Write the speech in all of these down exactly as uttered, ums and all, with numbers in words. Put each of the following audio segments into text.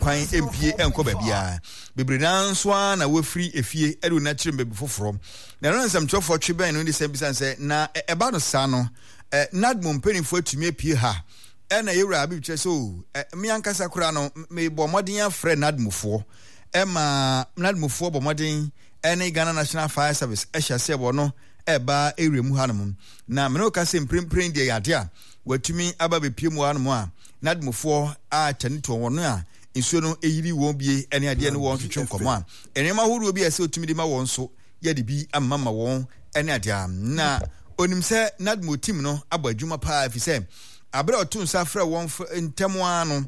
kwan empie enko babia bebre nanso na wafri efie edu na kyerem bebi foforo na no nsam twofo tweben no de se bisan se na eba no sa no nadmo mpenifo atumi apie ha ena yewura abi twa so me ankasa kura no me bo modern afre nadmofo ema nadmofo bo modern ene Ghana National Fire Service ehya se bo no eba ewremu hanom na me no ka se mprempren de yade a watumi aba bepie mu hanom a nadmofo a tanito wono a nsuo no eyiri won bie ene ade ne won twetwe nkomo a enema hodo bi ase otumi de ma won so ye de bi amama won ene ade a na onim se nadmo team no abadwuma pa fi se abere otun sa fra won ntemo ano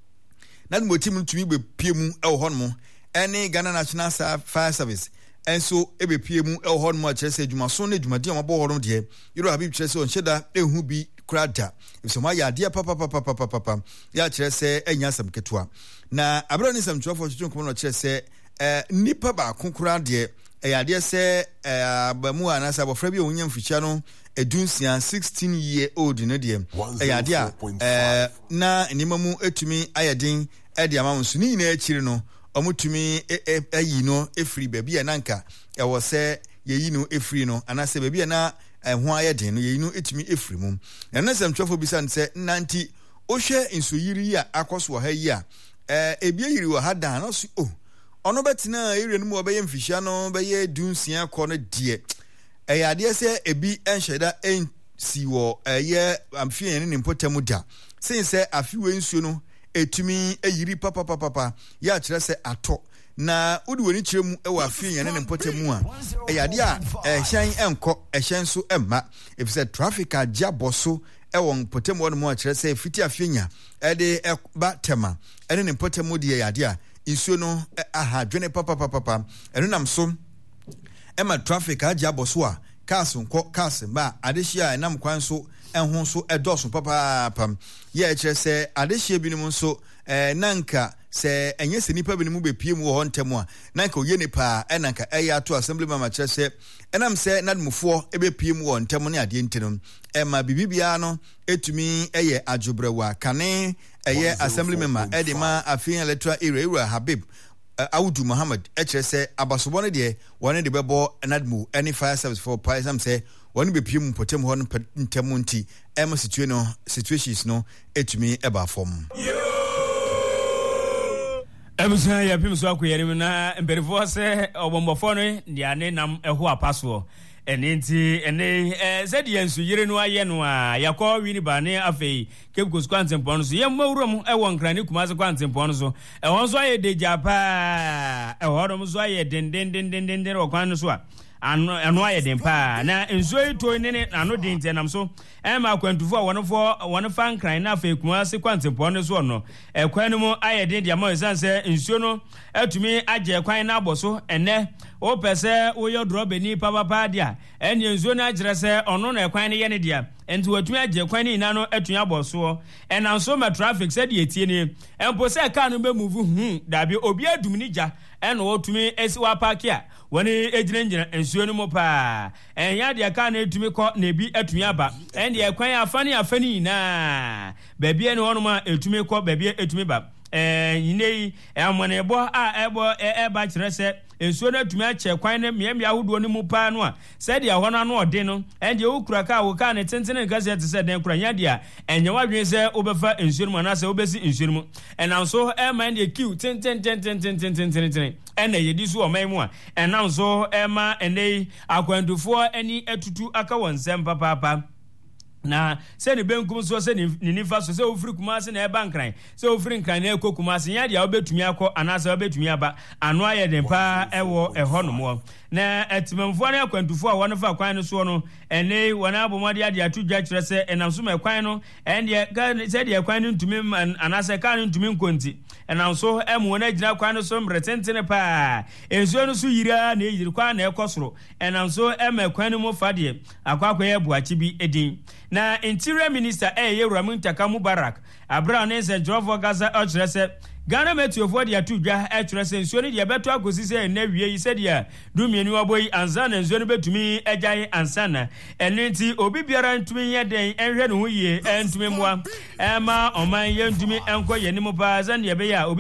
nadmo team no tumi be pie mu e wo hono ene Ghana National Fire Service enso ebe pie mu e wo hono a kyerese adwuma so na adwuma de o mabo hono de yiro habib kyerese on hyeda ehu bi krada so ma ya de papa papa papa papa ya kyerese enya sam ketua na abere ni sam twofo twetwe nkomo no kyerese eh nipa ba konkura de ya de se eh ba mu anasa bofra bi onya mficha no edunsia sixteen year old no de ya de eh na enima mu etumi ayedin e de amam so ni na akiri no omutumi ayi no efri baby e nanka e wo se yeyi no efri no anase baby na ho ayedin no yeyi no etumi efri mu na nasam twofo bisan se nanti ohwe insoyiri a akoso ha yi a eh ebie yiri wo ha dan no so oh ono betina ere no mo obeye mfihia no beye dunsia ko no de eyade se ebi enhyeda ensi wo eye amfie ne nimpotamu da since afiwe nsuo no etumi eyiri papa papa papa ya kire se ato na udi woni kire mu ewa afie ne nimpotamu a eyade a ehyan enko ehyan so emma efise traffic aja boso ewon potamu no mo kire se fiti afie nya ede ba tema ene nimpotamu de eyade a insuo no aha dwene papa papa papa eno nam so ema traffic aja boso a cars nko cars ba adehia enam kwan so enho so edoso papa pam ye ekire se adehia binim so eh nanka se enye se nipa binim be pie mu ho ntemu a nanka oye nipa enanka eya to assembly mama kire se enam se nadmufo ebe pie mu ho ntemu ne ade ntino ema bibibia no etumi eye adwobrewa kane eye assembly member edema afin electoral area area Habib uh, Audu Muhammad ekire se abasobone de wone de bebo nadmu any fire service for paisam se wone be pie mu potem ho ntemu nti ema situation no situations no etumi eba form emusa ya pim so akoyere na mperifo se obombofo no dia ne nam eho apaso ene nti ene eh zedi ensu yire no aye no a yakọ wini ba ne afei kebukos kwantempon no so ye mawuram e won krane kumase kwantempon no so e won so aye deja pa e hodom so aye den den den den den ro kwan no so a ano ano aye den pa na ensu ito ne ne ano den tenam so e ma kwantufo a wonfo wonfa nkran na afei kumase kwantempon no so no e kwan no mu aye den dia ma sanse ensu no atumi agye kwan na aboso ene o pese wo yo drobeni papa pa dia eni enzo na agire se ono na ekwan ne ye ne dia enti watumi agye kwan ni na no atun aboso ena nso ma traffic se de etie ni empo se ka no be move hu dabi obi adum ni ja ena wotumi esi wa park a woni ejire njira ensuo no mo pa enya de ka na etumi ko na ebi atun aba en de ekwan afani afani na baby ene wono ma etumi ko baby etumi ba eh yinei amone ebo a ebo e ba kire se ensuo na tumi ache kwan ne miamia ahodo ne mu pa no a se dia ho na no ode no ende ukura ka wo ka ne tentene nka se te se den kura nya dia enye wadwen se obefa ensuo mu na se obesi ensuo mu enanso e ma ende kiu tenten tenten tenten tenten ene yedi so o man mu a enanso e ma ene akwandufo ani atutu aka wonsem papa papa na se ne benkum so se ne nifa so se ofiri kumase na e bankran se ofiri nkran na ekọ kumase nya dia obetumi akọ anase obetumi aba ano aye den pa ewo ehonom na etimamfo na akwantufo a wonu fa kwan no so no ene wona abomade ade atudwa kire se enamso ma kwan no ende se de kwan no ntumi anase kan no ntumi nkonti enamso emu na gina kwan no so mretentene pa enso no so yira na yiri kwan na ekosoro enamso ema kwan no mo fade akwakwa ye buachi bi edin na interior minister eh Yewura Ntaka Mubarak abra ne se Jofo Gaza ochirese Ghana metiofo de atudwa ochirese nsuo ne de beto akosi se na wie yi se de dumieni waboyi ansa na nsuo ne betumi agyae ansa na enenti obi biara ntumi ye den enhwe ne ho yie entumi moa ema oman ye ntumi enko ye ne mo pa za ne be ya